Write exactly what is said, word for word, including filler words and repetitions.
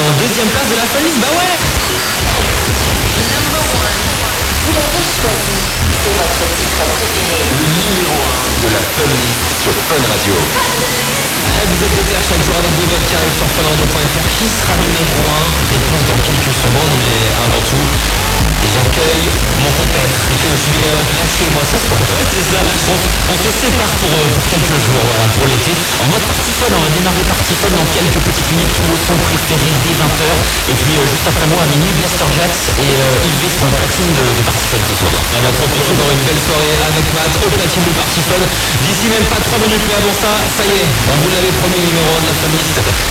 en deuxième place de la famille. Bah ouais. Vous l'avez choisi. C'est votre titre préféré. Le numéro un de la playlist sur Fun Radio. Eh, vous êtes déter chaque jour avec des votes qui arrivent sur funradio point fr. Qui sera numéro un? Réponse dans quelques secondes, mais avant tout, j'accueille mon compère que je vais euh, lâcher moi ce soir. Ouais, c'est ça. On, on se sépare pour, euh, pour quelques jours, voilà, pour l'été. En mode party fun, on va démarrer party fun dans quelques petites minutes. Tout le son préféré dès vingt heures. Et puis euh, juste après moi, à minuit, Blaster Jacks et euh, Yves sont au platine de, de party fun ce soir. On va proposer encore une belle soirée avec Matt au platine de party fun. D'ici même pas trois minutes, mais avant ça, ça y est, on vous l'avait promis, numéro un de la famille.